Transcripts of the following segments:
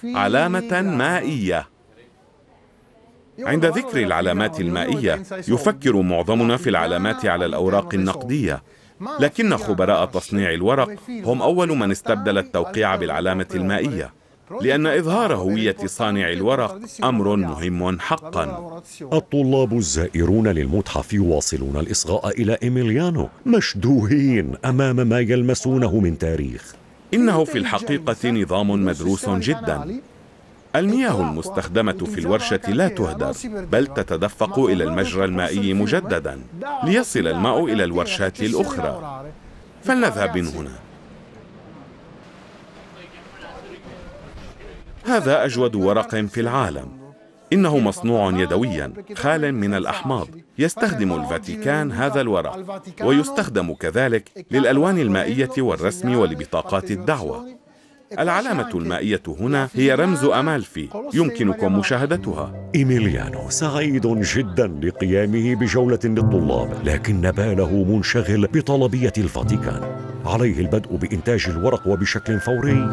علامة مائية. عند ذكر العلامات المائية يفكر معظمنا في العلامات على الأوراق النقدية، لكن خبراء تصنيع الورق هم أول من استبدل التوقيع بالعلامة المائية، لأن إظهار هوية صانع الورق أمر مهم حقا. الطلاب الزائرون للمتحف يواصلون الإصغاء إلى إيميليانو مشدوهين أمام ما يلمسونه من تاريخ. إنه في الحقيقة نظام مدروس جدا. المياه المستخدمة في الورشة لا تهدر، بل تتدفق إلى المجرى المائي مجددا ليصل الماء إلى الورشات الأخرى. فلنذهب من هنا. هذا أجود ورق في العالم. إنه مصنوع يدويا خال من الأحماض. يستخدم الفاتيكان هذا الورق، ويستخدم كذلك للألوان المائية والرسم ولبطاقات الدعوة. العلامة المائية هنا هي رمز أمالفي، يمكنكم مشاهدتها. إيميليانو سعيد جدا لقيامه بجولة للطلاب، لكن باله منشغل بطلبية الفاتيكان. عليه البدء بإنتاج الورق وبشكل فوري.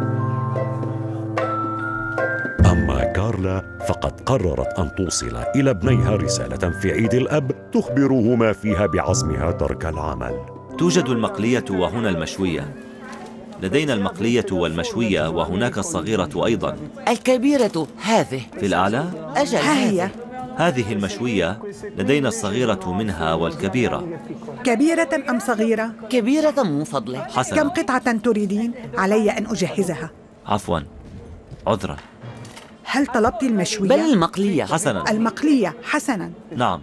أما كارلا فقد قررت أن توصل إلى ابنيها رسالة في عيد الأب تخبرهما فيها بعزمها ترك العمل. توجد المقلية وهنا المشوية. لدينا المقلية والمشوية وهناك الصغيرة أيضا. الكبيرة هذه في الأعلى؟ أجل هي. هذه المشوية. لدينا الصغيرة منها والكبيرة. كبيرة أم صغيرة؟ كبيرة من فضلك. حسنا. كم قطعة تريدين؟ علي أن أجهزها. عفوا، عذرا. هل طلبت المشوية؟ بل المقلية. حسنا. المقلية. حسنا. نعم.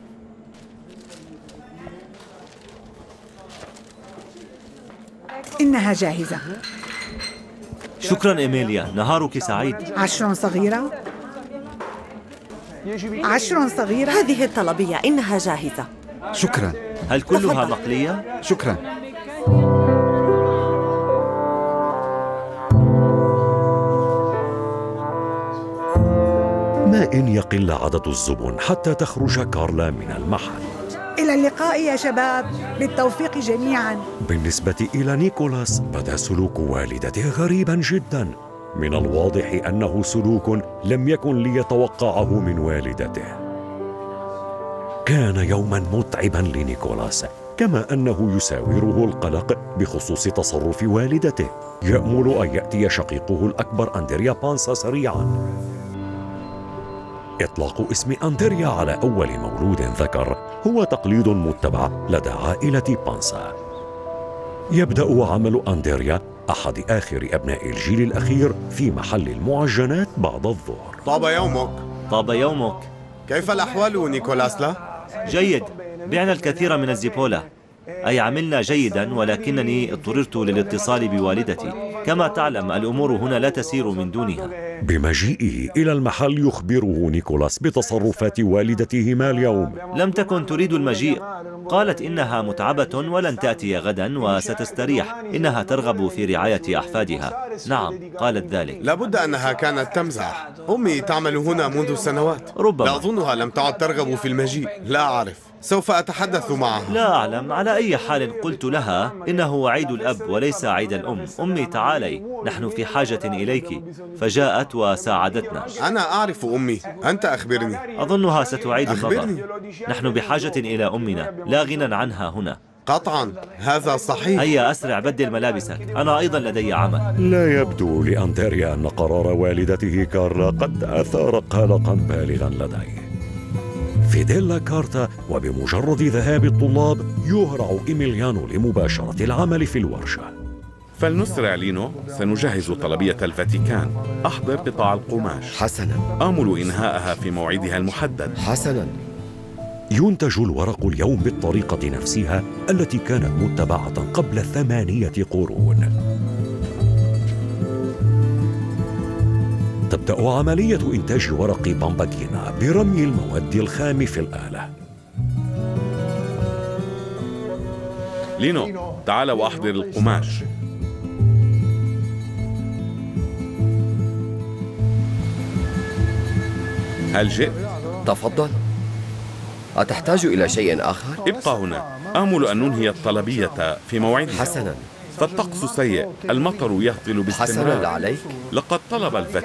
إنها جاهزة. شكرا إيميليا، نهارك سعيد. 10 صغيرة. 10 صغيرة. هذه الطلبية إنها جاهزة. شكرا. هل كلها تفضل. مقلية؟ شكرا. ما إن يقل عدد الزبون حتى تخرج كارلا من المحل. إلى اللقاء يا شباب، بالتوفيق جميعا. بالنسبة إلى نيكولاس بدا سلوك والدته غريبا جدا. من الواضح أنه سلوك لم يكن ليتوقعه من والدته. كان يوما متعبا لنيكولاس، كما أنه يساوره القلق بخصوص تصرف والدته. يأمل أن يأتي شقيقه الأكبر أندريا بانسا سريعا. إطلاق اسم أندريا على أول مولود ذكر هو تقليد متبع لدى عائلة بانسا. يبدأ عمل أندريا، أحد آخر أبناء الجيل الأخير، في محل المعجنات بعد الظهر. طاب يومك. طاب يومك. كيف الأحوال نيكولاس؟ لا جيد، بعنا الكثير من الزيبولا، أي عملنا جيدا، ولكنني اضطررت للاتصال بوالدتي. كما تعلم الأمور هنا لا تسير من دونها. بمجيئه إلى المحل يخبره نيكولاس بتصرفات والدتهما اليوم. لم تكن تريد المجيء، قالت إنها متعبة ولن تأتي غدا وستستريح. إنها ترغب في رعاية أحفادها. نعم، قالت ذلك. لابد أنها كانت تمزح. أمي تعمل هنا منذ سنوات. ربما. لا أظنها لم تعد ترغب في المجيء. لا أعرف، سوف أتحدث معها. لا أعلم. على أي حال قلت لها إنه عيد الأب وليس عيد الأم. أمي تعالي، نحن في حاجة إليك. فجاءت وساعدتنا. أنا أعرف أمي، أنت أخبرني. أظنها ستعيد النظر. أخبرني. نحن بحاجة إلى أمنا، لا غنى عنها هنا. قطعا، هذا صحيح. هيا أسرع، بدل ملابسك، أنا أيضا لدي عمل. لا يبدو لأندريا أن قرار والدته كارلا قد أثار قلقا بالغا لديه. في ديلا كارتا، وبمجرد ذهاب الطلاب يهرع إيميليانو لمباشرة العمل في الورشة. فلنسرع لينو، سنجهز طلبية الفاتيكان. أحضر قطع القماش. حسنا. آمل إنهاءها في موعدها المحدد. حسنا. ينتج الورق اليوم بالطريقة نفسها التي كانت متبعة قبل 8 قرون. تبدأ عملية إنتاج ورق بامباكينا برمي المواد الخام في الآلة. لينو، تعال وأحضر القماش. هل جئت؟ تفضل. أتحتاج إلى شيء آخر؟ ابقى هنا، آمل أن ننهي الطلبية في موعدها. حسنا. فالطقس سيء، المطر يهطل باستمرار. حسنا عليك. لقد طلب